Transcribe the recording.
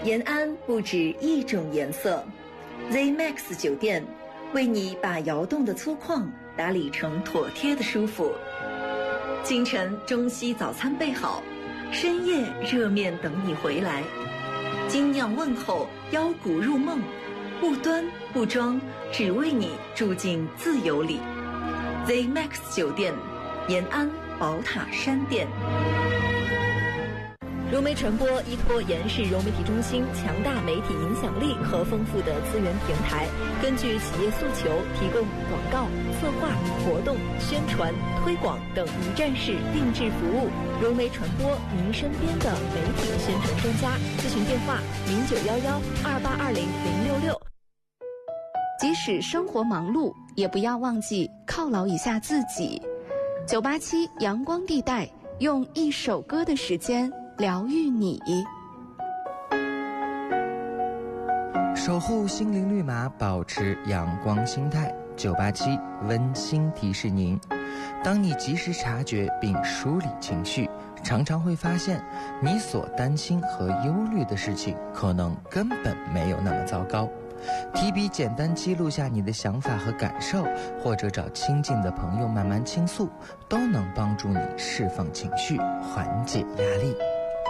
延安不止一种颜色 ，ZMAX 酒店为你把窑洞的粗犷打理成妥帖的舒服。清晨中西早餐备好，深夜热面等你回来。精酿问候，腰鼓入梦，不端不装，只为你住进自由里。ZMAX 酒店，延安宝塔山店。融媒传播依托延世融媒体中心强大媒体影响力和丰富的资源平台，根据企业诉求提供广告、策划、活动、宣传、推广等一站式定制服务。融媒传播，您身边的媒体宣传专家。咨询电话：0911282066。 即使生活忙碌，也不要忘记犒劳一下自己。987阳光地带，用一首歌的时间疗愈你。 守护心灵绿码，保持阳光心态。987温馨提示您：当你及时察觉并梳理情绪，常常会发现你所担心和忧虑的事情可能根本没有那么糟糕。提笔简单记录下你的想法和感受，或者找亲近的朋友慢慢倾诉，都能帮助你释放情绪，缓解压力。